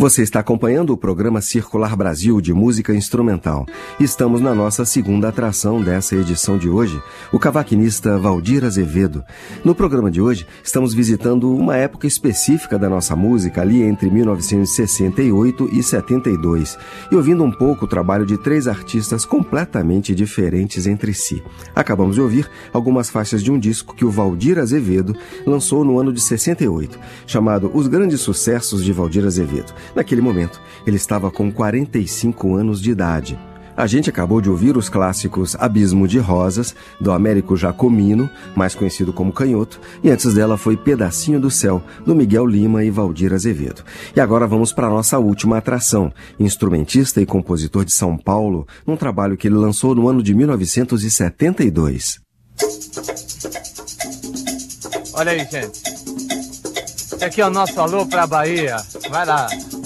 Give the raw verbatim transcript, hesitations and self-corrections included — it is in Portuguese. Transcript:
Você está acompanhando o programa Circular Brasil de música instrumental. Estamos na nossa segunda atração dessa edição de hoje, o cavaquinista Valdir Azevedo. No programa de hoje, estamos visitando uma época específica da nossa música, ali entre mil novecentos e sessenta e oito e setenta e dois, e ouvindo um pouco o trabalho de três artistas completamente diferentes entre si. Acabamos de ouvir algumas faixas de um disco que o Valdir Azevedo lançou no ano de sessenta e oito, chamado Os Grandes Sucessos de Valdir Azevedo. Naquele momento, ele estava com quarenta e cinco anos de idade. A gente acabou de ouvir os clássicos Abismo de Rosas, do Américo Jacomino, mais conhecido como Canhoto, e antes dela foi Pedacinho do Céu, do Miguel Lima e Valdir Azevedo. E agora vamos para a nossa última atração, instrumentista e compositor de São Paulo, num trabalho que ele lançou no ano de mil novecentos e setenta e dois. Olha aí, gente. Esse aqui é o nosso alô pra Bahia. Vai lá.